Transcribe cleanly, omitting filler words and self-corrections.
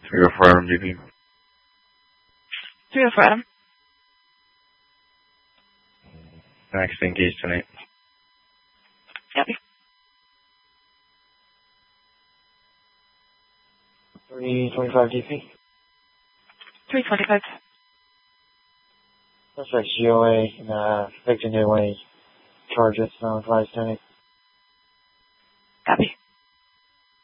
304 Adam DP. 304 Adam. Next engage tonight. Copy. 325 DP. 325. Suspect GOA, victim didn't want any charges, no advice to any. Copy.